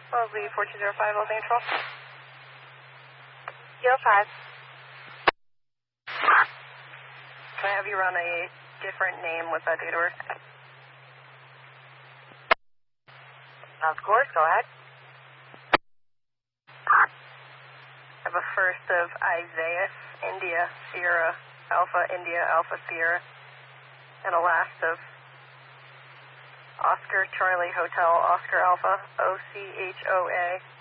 Lovely, 4205 Los Angeles. 05. Can I have you run a different name with that date of birth? Of course, go ahead. I have a first of Isaiah, India, Sierra, Alpha, India, Alpha, Sierra, and a last of Oscar, Charlie, Hotel, Oscar, Alpha, OCHOA.